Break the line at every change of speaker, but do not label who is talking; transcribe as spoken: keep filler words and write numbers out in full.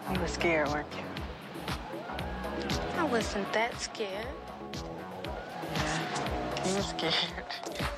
You were scared, weren't you?
I wasn't that scared.
Yeah, you were scared.